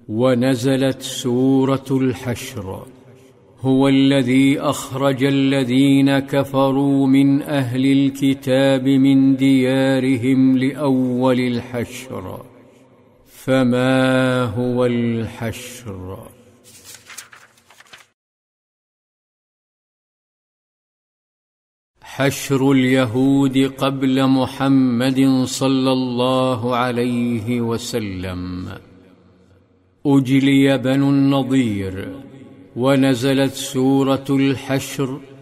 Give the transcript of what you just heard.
ونزلت سورة الحشر. هو الذي أخرج الذين كفروا من أهل الكتاب من ديارهم لأول الحشر. فما هو الحشر؟ حشر اليهود قبل محمد صلى الله عليه وسلم. أجلي بنو النضير، ونزلت سورة الحشر